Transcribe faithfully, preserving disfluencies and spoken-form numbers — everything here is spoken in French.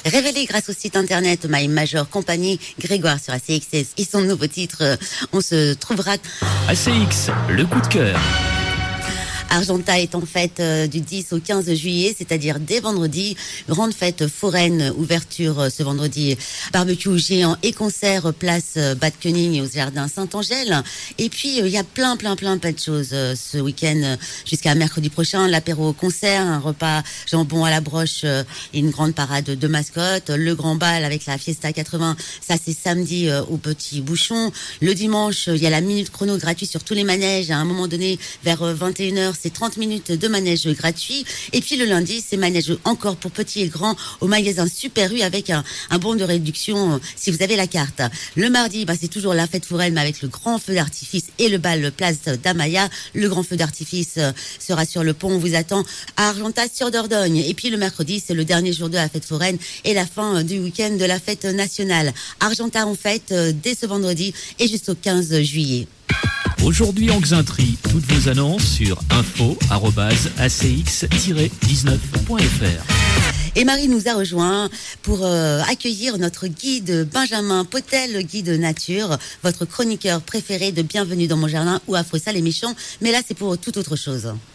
Révélé grâce au site internet My Major Company, Grégoire sur A C X S et son nouveau titre, on se trouvera. A C X, le coup de cœur. Argenta est en fête euh, du dix au quinze juillet, c'est-à-dire dès vendredi. Grande fête foraine, ouverture euh, ce vendredi, barbecue géant et concert place euh, Bad Koenig au jardin Saint-Angèle. Et puis il euh, y a plein, plein, plein, plein de choses euh, ce week-end euh, jusqu'à mercredi prochain. L'apéro concert, un repas jambon à la broche euh, et une grande parade de mascottes. Le grand bal avec la Fiesta quatre-vingts, ça c'est samedi euh, au Petit Bouchon. Le dimanche, il euh, y a la minute chrono gratuite sur tous les manèges. À un moment donné, vers euh, vingt et une heures, c'est trente minutes de manège gratuit. Et puis le lundi, c'est manège encore pour petits et grands au magasin Super U avec un, un bon de réduction euh, si vous avez la carte. Le mardi, bah, c'est toujours la fête foraine mais avec le grand feu d'artifice et le bal place d'Amaya. Le grand feu d'artifice euh, sera sur le pont. On vous attend à Argentas sur Dordogne. Et puis le mercredi, c'est le dernier jour de la fête foraine et la fin euh, du week-end de la fête nationale. Argentas en fête euh, dès ce vendredi et jusqu'au quinze juillet. Aujourd'hui en Xainterie, toutes vos annonces sur info arobase a c x tiret dix-neuf point f r. Et Marie nous a rejoint pour euh, accueillir notre guide Benjamin Potel, guide nature, votre chroniqueur préféré de Bienvenue dans mon jardin ou Affreux Sale et Méchant. Mais là, c'est pour toute autre chose.